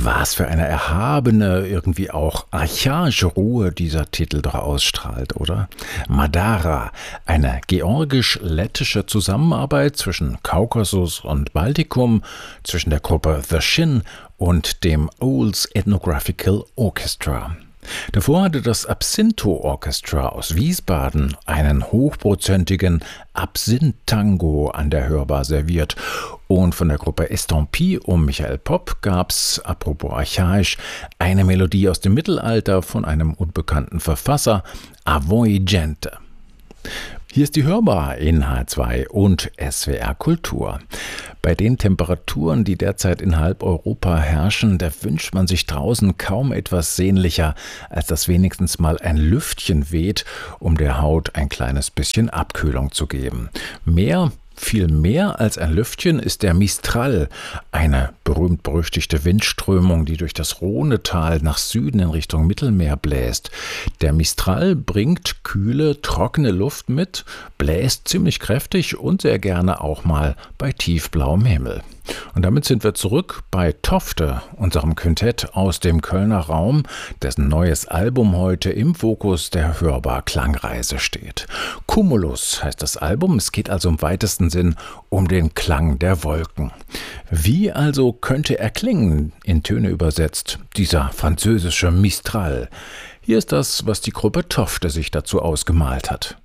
Was für eine erhabene, irgendwie auch archaische Ruhe dieser Titel doch ausstrahlt, oder? Madara, eine georgisch-lettische Zusammenarbeit zwischen Kaukasus und Baltikum, zwischen der Gruppe The Shin und dem Olds Ethnographical Orchestra. Davor hatte das Absinto Orchestra aus Wiesbaden einen hochprozentigen Absinth-Tango an der Hörbar serviert. Und von der Gruppe Estampie um Michael Popp gab's, apropos archaisch, eine Melodie aus dem Mittelalter von einem unbekannten Verfasser, A Voi Gente. Hier ist die Hörbar in H2 und SWR Kultur. Bei den Temperaturen, die derzeit in halb Europa herrschen, da wünscht man sich draußen kaum etwas sehnlicher, als dass wenigstens mal ein Lüftchen weht, um der Haut ein kleines bisschen Abkühlung zu geben. Viel mehr als ein Lüftchen ist der Mistral, eine berühmt-berüchtigte Windströmung, die durch das Rhonetal nach Süden in Richtung Mittelmeer bläst. Der Mistral bringt kühle, trockene Luft mit, bläst ziemlich kräftig und sehr gerne auch mal bei tiefblauem Himmel. Und damit sind wir zurück bei Tofte, unserem Quintett aus dem Kölner Raum, dessen neues Album heute im Fokus der Hörbar-Klangreise steht. Cumulus heißt das Album, es geht also im weitesten Sinn um den Klang der Wolken. Wie also könnte er klingen, in Töne übersetzt, dieser französische Mistral? Hier ist das, was die Gruppe Tofte sich dazu ausgemalt hat.